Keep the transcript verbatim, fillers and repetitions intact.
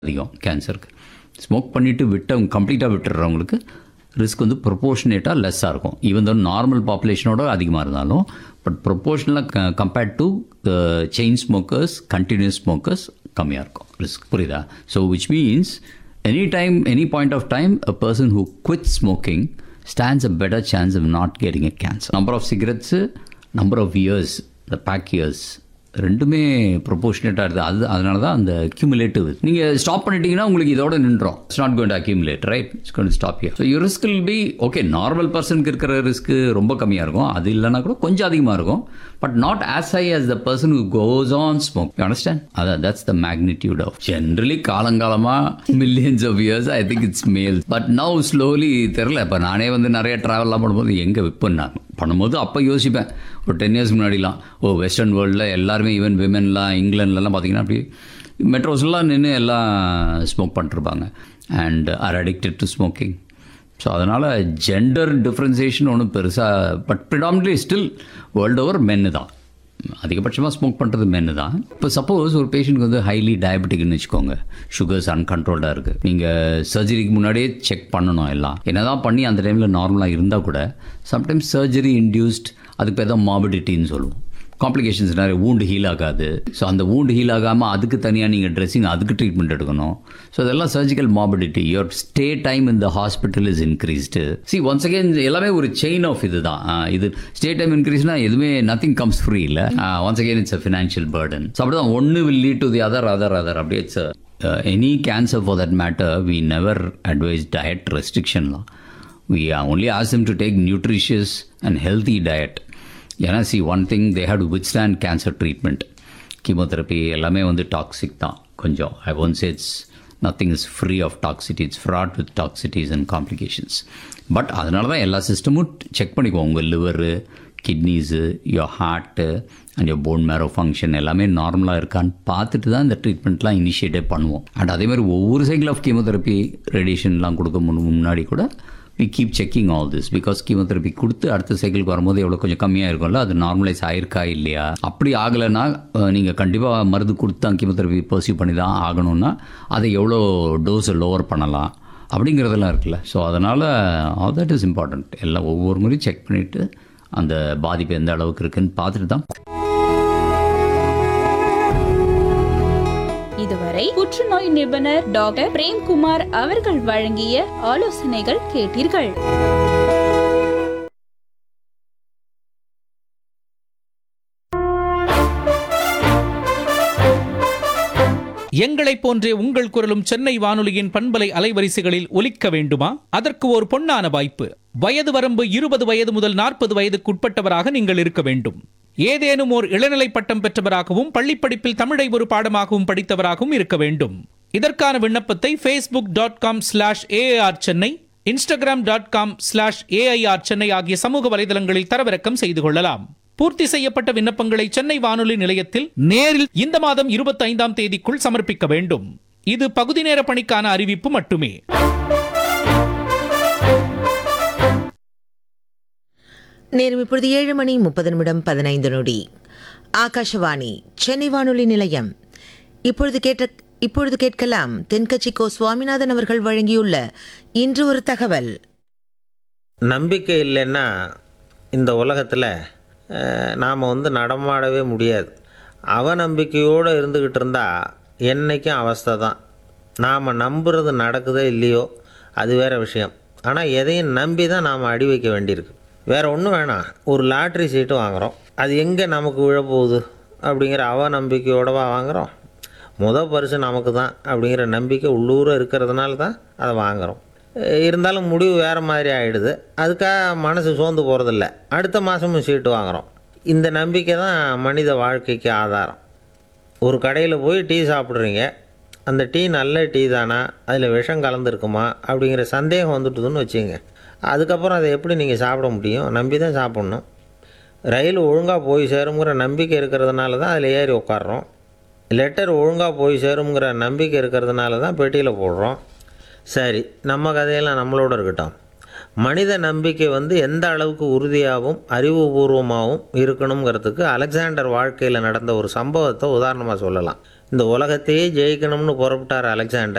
அதிகம் கேன்சருக்கு. ஸ்மோக் பண்ணிவிட்டு விட்டவங்க கம்ப்ளீட்டாக விட்டுறவங்களுக்கு ரிஸ்க் வந்து ப்ரொபோர்ஷனேட்டாக லெஸ்ஸாக இருக்கும். ஈவன் தோ நார்மல் பாப்புலேஷனோட அதிகமாக இருந்தாலும், but ப்ரொபோர்ஷனலாக compared to chain smokers, continuous smokers கம்மியாக இருக்கும் ரிஸ்க். புரியுதா? So which means any time, any point of time a person who quits smoking stands a better chance of not getting a cancer. Number of cigarettes, number of years, the pack years ரெண்டுமே ப்ரொபோர்ஷனேட்டாக இருக்குது. அது அதனால தான் அந்த accumulative. நீங்கள் stop பண்ணிட்டீங்கன்னா உங்களுக்கு இதோட நின்றோம். It's not going to accumulate, right? It's going to stop here. So your risk will be okay. Normal பர்சனுக்கு இருக்கிற ரிஸ்க்கு ரொம்ப கம்மியாக இருக்கும். அது இல்லைனா கூட கொஞ்சம் அதிகமாக இருக்கும். But not as high as the person who goes on smoke. You understand? அதான் that's the magnitude of. Generally காலங்காலமாக millions of years I think it's males. But now slowly தெரியல. இப்போ நானே வந்து நிறைய ட்ராவல்லாம் பண்ணும்போது எங்கே விற்பேன் பண்ணும்போது அப்போ யோசிப்பேன். ஒரு டென் இயர்ஸ் முன்னாடிலாம் ஓ வெஸ்டர்ன் வேர்ல்டில் எல்லாருமே ஈவன் விமென்லாம் இங்கிலாந்துலலாம் பார்த்தீங்கன்னா அப்படி மெட்ரோஸ்லாம் நின்று எல்லாம் ஸ்மோக் பண்ணிருப்பாங்க and are addicted to smoking. So அதனால் ஜெண்டர் டிஃப்ரென்சியேஷன் ஒன்றும் பெருசாக, but predominantly still world over மென்னு தான் அதிகபட்சமாக ஸ்மோக் பண்ணுறது மென்னு தான். இப்போ சப்போஸ் ஒரு பேஷண்ட்க்கு வந்து ஹைலி டயபெட்டிக்னு வச்சுக்கோங்க, சுகர்ஸ் அன்கண்ட்ரோல்டாக இருக்குது, நீங்கள் சர்ஜரிக்கு முன்னாடியே செக் பண்ணணும் எல்லாம். என்ன தான் பண்ணி அந்த டைமில் நார்மலாக இருந்தால் கூட சம்டைம்ஸ் சர்ஜரி இன்டியூஸ்ட் அதுக்கு பேர் தான் மார்பிடிட்டின்னு சொல்லுவோம். காம்ப்ளிகேஷன்ஸ் நிறைய, வூண்டு ஹீல் ஆகாது. ஸோ அந்த வூண்டு ஹீல் ஆகாமல் அதுக்கு தனியாக நீங்கள் ட்ரெஸ்ஸிங், அதுக்கு ட்ரீட்மெண்ட் எடுக்கணும். ஸோ அதெல்லாம் surgical morbidity. Your stay time இந்த hospital is increased. C once again எல்லாமே ஒரு செயின் ஆஃப் இது தான். இது ஸ்டே டைம் இன்க்ரீஸ்னா எதுவுமே நத்திங் கம்ஸ் ஃப்ரீ இல்லை. Once again it's a financial Burton. So அப்படி தான் ஒன்று will lead to the other other other அப்படியே it's any cancer for that matter. We never advice diet ரெஸ்ட்ரிக்ஷன்லாம். We only ask them to take nutritious and healthy diet. ஏன்னா C one thing they have to withstand cancer treatment. Chemotherapy எல்லாமே வந்து toxic தான் கொஞ்சம். I won't say it's nothing is free of toxicity. It's fraud with டாக்ஸிட்டிஸ் and complications. But அதனால தான் எல்லா சிஸ்டமும் check பண்ணிக்குவோம். உங்கள் liver, kidneys, your heart and your phone மேரோ function எல்லாமே நார்மலாக இருக்கான்னு பார்த்துட்டு தான் இந்த ட்ரீட்மெண்ட்லாம் இனிஷியேட்டே பண்ணுவோம். அண்ட் அதேமாதிரி ஒவ்வொரு சைக்கிள் ஆஃப் கீமோதெரப்பி ரேடியேஷன்லாம் கொடுக்க முன்னாடி கூட we keep checking all this because chemotherapy கொடுத்து அடுத்த சைக்கிளுக்கு வரும்போது எவ்வளோ கொஞ்சம் கம்மியாக இருக்கும்ல, அது நார்மலைஸ் ஆயிருக்கா இல்லையா. அப்படி ஆகலைன்னா நீங்கள் கண்டிப்பாக மருந்து கொடுத்து தான் கீமோதெரப்பி பர்சியூ பண்ணி தான் ஆகணும்னா அதை எவ்வளோ டோஸை லோவர் பண்ணலாம் அப்படிங்கிறதெல்லாம் இருக்குல்ல. ஸோ அதனால் ஆல் தட் இஸ் இம்பார்ட்டண்ட். எல்லாம் ஒவ்வொரு முறையும் செக் பண்ணிவிட்டு அந்த பாதிப்பு எந்த அளவுக்கு இருக்குன்னு பார்த்துட்டு தான். இதுவரை புற்றுநோய் நிபுணர் டாக்டர் பிரேம்குமார் அவர்கள் வழங்கிய ஆலோசனைகள் கேட்டீர்கள். எங்களைப் போன்றே உங்கள் குரலும் சென்னை வானொலியின் பண்பலை அலைவரிசைகளில் ஒலிக்க வேண்டுமா? அதற்கு ஒரு பொன்னான வாய்ப்பு. வயது வரம்பு இருபது வயது முதல் நாற்பது வயதுக்குட்பட்டவராக நீங்கள் இருக்க வேண்டும். ஏதேனும் ஓர் இளநிலை பட்டம் பெற்றவராகவும் பள்ளிப்படிப்பில் தமிழை ஒரு பாடமாகவும் படித்தவராகவும் இருக்க வேண்டும். இதற்கான விண்ணப்பத்தை Facebook dot com slash AIR Chennai, Instagram dot com slash AIR Chennai ஆகிய சமூக வலைதளங்களில் தரவிறக்கம் செய்து கொள்ளலாம். பூர்த்தி செய்யப்பட்ட விண்ணப்பங்களை சென்னை வானொலி நிலையத்தில் நேரில் இந்த மாதம் இருபத்தி ஐந்தாம் தேதிக்குள் சமர்ப்பிக்க வேண்டும். இது பகுதி நேர பணிக்கான அறிவிப்பு மட்டுமே. நேரம் இப்பொழுது ஏழு மணி முப்பது நிமிடம் பதினைந்து நொடி. ஆகாஷவாணி சென்னை வானொலி நிலையம். இப்பொழுது கேட்ட இப்பொழுது கேட்கலாம் தென்கட்சி கோ சுவாமிநாதன் அவர்கள் வழங்கியுள்ள இன்று ஒரு தகவல். நம்பிக்கை இல்லைன்னா இந்த உலகத்தில் நாம் வந்து நடமாடவே முடியாது. அவநம்பிக்கையோடு இருந்துக்கிட்டு இருந்தால் என்றைக்கும் அவஸ்தை தான். நாம் நம்புறது நடக்குதோ இல்லையோ அது வேறு விஷயம். ஆனால் எதையும் நம்பி தான் நாம் அடி வைக்க வேண்டியிருக்கு. வேறு ஒன்றும் வேணாம், ஒரு லாட்ரி சீட்டு வாங்குகிறோம், அது எங்கே நமக்கு விழப்போகுது அப்படிங்கிற அவநம்பிக்கையோடவா வாங்குகிறோம். முதல் பரிசு நமக்கு தான் அப்படிங்கிற நம்பிக்கை உள்ளூராக இருக்கிறதுனால தான் அதை வாங்குகிறோம். இருந்தாலும் முடிவு வேறு மாதிரி ஆகிடுது. அதுக்காக மனசு சோர்ந்து போகிறதில்ல. அடுத்த மாதமும் சீட்டு வாங்குகிறோம். இந்த நம்பிக்கை தான் மனித வாழ்க்கைக்கு ஆதாரம். ஒரு கடையில் போய் டீ சாப்பிட்றீங்க, அந்த டீ நல்ல டீ தானா, அதில் விஷம் கலந்துருக்குமா அப்படிங்கிற சந்தேகம் வந்துட்டுதுன்னு வச்சுங்க. அதுக்கப்புறம் அதை எப்படி நீங்கள் சாப்பிட முடியும்? நம்பி தான் சாப்பிட்ணும். ரயில் ஒழுங்காக போய் சேருங்கிற நம்பிக்கை இருக்கிறதுனால தான் அதில் ஏறி உட்காடுறோம். லெட்டர் ஒழுங்காக போய் சேருங்கிற நம்பிக்கை இருக்கிறதுனால தான் பெட்டியில் போடுறோம். சரி, நம்ம கதையெல்லாம் நம்மளோட இருக்கட்டும். மனித நம்பிக்கை வந்து எந்த அளவுக்கு உறுதியாகவும் அறிவுபூர்வமாகவும் இருக்கணுங்கிறதுக்கு அலெக்சாண்டர் வாழ்க்கையில் நடந்த ஒரு சம்பவத்தை உதாரணமாக சொல்லலாம். இந்த உலகத்தையே ஜெயிக்கணும்னு புறப்பட்டார் அலெக்சாண்டர்.